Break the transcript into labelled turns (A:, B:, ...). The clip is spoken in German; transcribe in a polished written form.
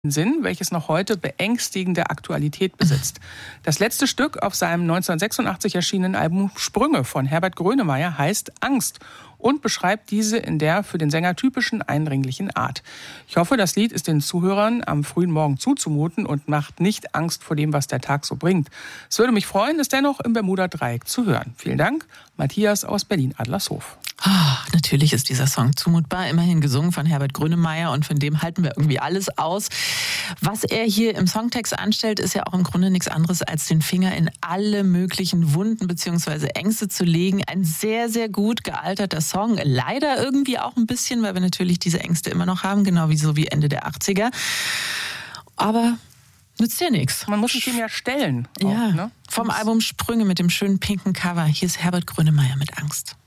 A: Sinn, welches noch heute beängstigende Aktualität besitzt. Das letzte Stück auf seinem 1986 erschienenen Album Sprünge von Herbert Grönemeyer heißt Angst und beschreibt diese in der für den Sänger typischen eindringlichen Art. Ich hoffe, das Lied ist den Zuhörern am frühen Morgen zuzumuten und macht nicht Angst vor dem, was der Tag so bringt. Es würde mich freuen, es dennoch im Bermuda-Dreieck zu hören. Vielen Dank, Matthias aus Berlin-Adlershof.
B: Natürlich ist dieser Song zumutbar, immerhin gesungen von Herbert Grönemeyer und von dem halten wir irgendwie alles aus. Was er hier im Songtext anstellt, ist ja auch im Grunde nichts anderes, als den Finger in alle möglichen Wunden bzw. Ängste zu legen. Ein sehr, sehr gut gealterter Song. Leider irgendwie auch ein bisschen, weil wir natürlich diese Ängste immer noch haben, genau wie Ende der 80er. Aber nützt ja nichts.
A: Man muss sich dem ja stellen.
B: Vom Album Sprünge mit dem schönen pinken Cover. Hier ist Herbert Grönemeyer mit Angst.